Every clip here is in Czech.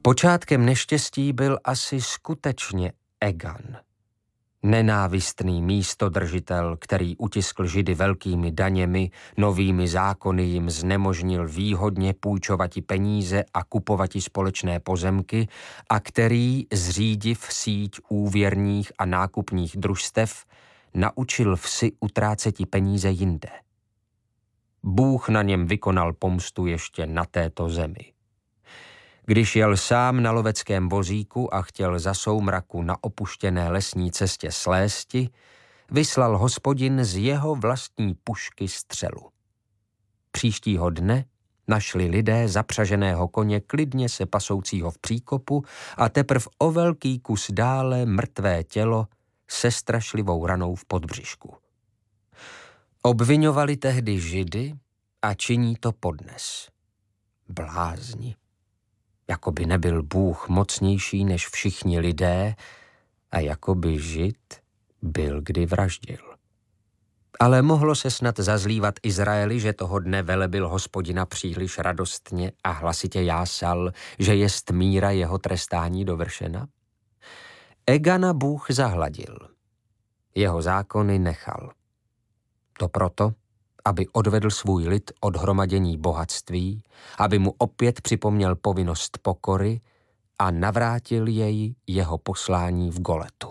Počátkem neštěstí byl asi skutečně Egan. Nenávistný místodržitel, který utiskl Židy velkými daněmi, novými zákony jim znemožnil výhodně půjčovati peníze a kupovati společné pozemky a který, zřídiv síť úvěrních a nákupních družstev, naučil vsi utráceti peníze jinde. Bůh na něm vykonal pomstu ještě na této zemi. Když jel sám na loveckém vozíku a chtěl za soumraku na opuštěné lesní cestě slésti, vyslal Hospodin z jeho vlastní pušky střelu. Příštího dne našli lidé zapřaženého koně klidně se pasoucího v příkopu a teprv o velký kus dále mrtvé tělo se strašlivou ranou v podbřišku. Obviňovali tehdy Židy a činí to podnes. Blázni. Jakoby nebyl Bůh mocnější než všichni lidé a jakoby Žid byl kdy vraždil. Ale mohlo se snad zazlívat Izraeli, že toho dne velebil Hospodina příliš radostně a hlasitě jásal, že jest míra jeho trestání dovršena? Egana Bůh zahladil. Jeho zákony nechal. To proto, aby odvedl svůj lid od hromadění bohatství, aby mu opět připomněl povinnost pokory a navrátil jej jeho poslání v Goletu.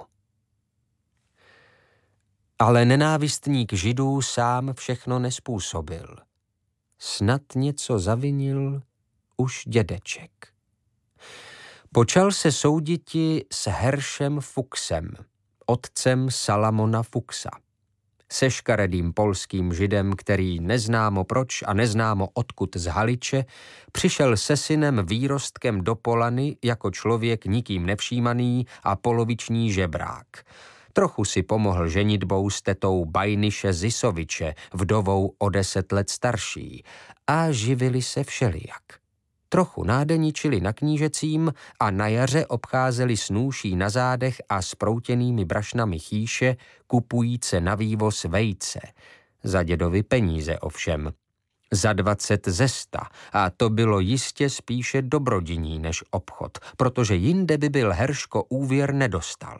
Ale nenávistník Židů sám všechno nespůsobil. Snad něco zavinil už dědeček. Počal se souditi s Heršem Fuchsem, otcem Salamona Fuchsa. Se škaredým polským Židem, který neznámo proč a neznámo odkud z Haliče přišel se synem výrostkem do Polany jako člověk nikým nevšímaný a poloviční žebrák. Trochu si pomohl ženitbou s tetou Bajniše Zisoviče, vdovou o 10 let starší, a živili se všelijak. Trochu nádeničili na knížecím a na jaře obcházeli s nůší na zádech a s proutěnými brašnami chýše, kupujíce na vývoz vejce. Za dědovi peníze ovšem. Za 20 ze 100 a to bylo jistě spíše dobrodiní než obchod, protože jinde by byl Herško úvěr nedostal.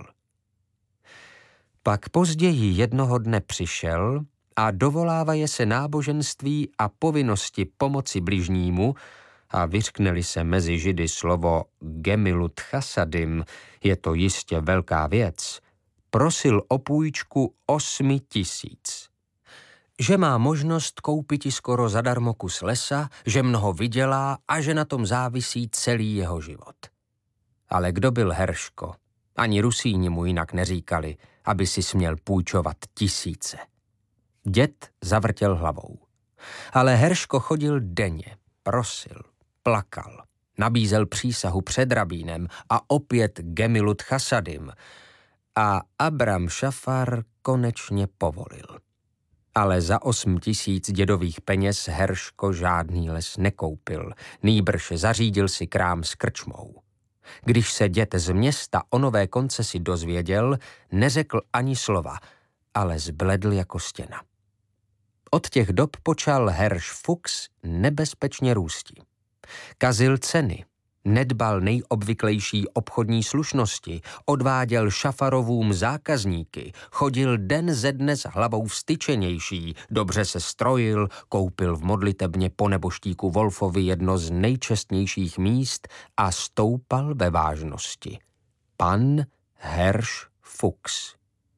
Pak později jednoho dne přišel a dovolávaje se náboženství a povinnosti pomoci bližnímu, a vyřkne-li se mezi Židy slovo Gemilut Chasadim, je to jistě velká věc, prosil o půjčku 8 000. Že má možnost koupiti skoro zadarmo kus lesa, že mnoho vydělá a že na tom závisí celý jeho život. Ale kdo byl Herško? Ani Rusíni mu jinak neříkali, aby si směl půjčovat 1000. Děd zavrtěl hlavou. Ale Herško chodil denně, prosil, plakal, nabízel přísahu před rabínem a opět Gemilut Chasadim a Abram Šafar konečně povolil. Ale za 8 000 dědových peněz Herško žádný les nekoupil, nýbrž zařídil si krám s krčmou. Když se děd z města o nové koncesi dozvěděl, neřekl ani slova, ale zbledl jako stěna. Od těch dob počal Herš Fuchs nebezpečně růsti. Kazil ceny, nedbal nejobvyklejší obchodní slušnosti, odváděl Šafarovům zákazníky, chodil den ze dne s hlavou vstyčenější, dobře se strojil, koupil v modlitebně po neboštíku Wolfovi jedno z nejčestnějších míst a stoupal ve vážnosti. Pan Herš Fuchs.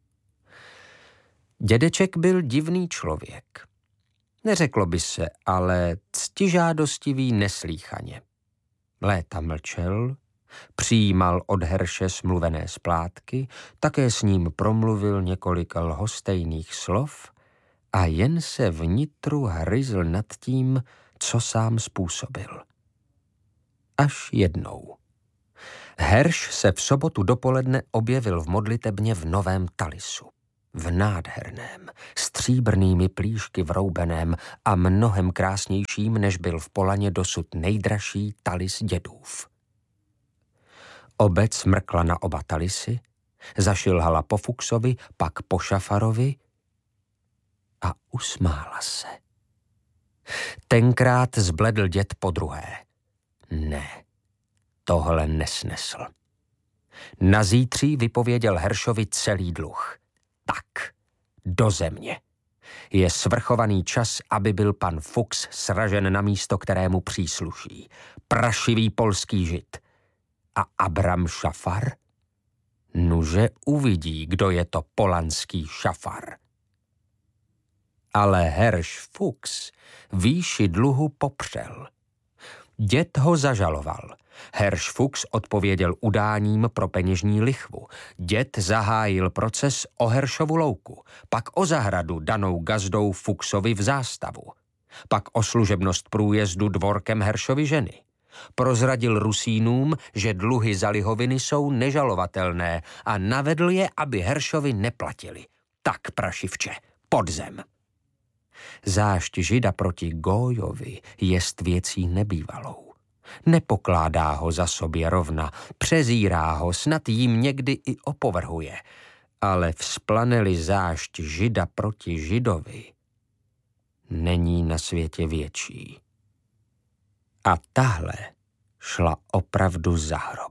Dědeček byl divný člověk. Neřeklo by se, ale ctižádostivý neslýchaně. Léta mlčel, přijímal od Herše smluvené splátky, také s ním promluvil několik lhostejných slov a jen se vnitru hryzl nad tím, co sám způsobil. Až jednou. Herš se v sobotu dopoledne objevil v modlitebně v novém talisu. V nádherném, stříbrnými plíšky vroubeném a mnohem krásnějším, než byl v Polaně dosud nejdražší talis dědův. Obec mrkla na oba talisy, zašilhala po Fuchsovi, pak po Šafarovi a usmála se. Tenkrát zbledl děd podruhé. Ne, tohle nesnesl. Nazítří vypověděl Heršovi celý dluh. Tak, do země. Je svrchovaný čas, aby byl pan Fuchs sražen na místo, kterému přísluší. Prašivý polský žid. A Abram Šafar? Nuže uvidí, kdo je to polanský Šafar. Ale Herš Fuchs výši dluhu popřel. Děd ho zažaloval. Herš Fuchs odpověděl udáním pro peněžní lichvu. Děd zahájil proces o Heršovu louku, pak o zahradu danou gazdou Fuchsovi v zástavu, pak o služebnost průjezdu dvorkem Heršovy ženy. Prozradil Rusínům, že dluhy za lihoviny jsou nežalovatelné a navedl je, aby Heršovi neplatili. Tak, prašivče, pod zem. Zášť žida proti Gójovi jest věcí nebývalou. Nepokládá ho za sobě rovna, přezírá ho, snad jim někdy i opovrhuje. Ale vzplaneli zášť žida proti židovi, není na světě větší. A tahle šla opravdu za hrob.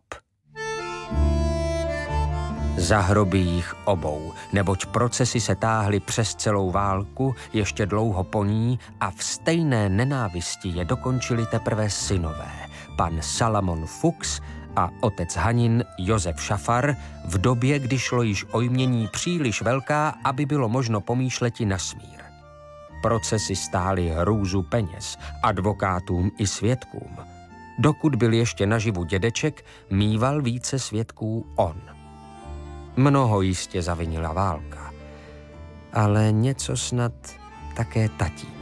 Za hroby jich obou, neboť procesy se táhly přes celou válku, ještě dlouho po ní a v stejné nenávisti je dokončili teprve synové, pan Salamon Fuchs a otec Hanin Josef Šafar, v době, kdy šlo již o jmění příliš velká, aby bylo možno pomýšleti na smír. Procesy stály hrůzu peněz, advokátům i svědkům. Dokud byl ještě naživu dědeček, míval více svědků on. Mnoho jistě zavinila válka, ale něco snad také tatín.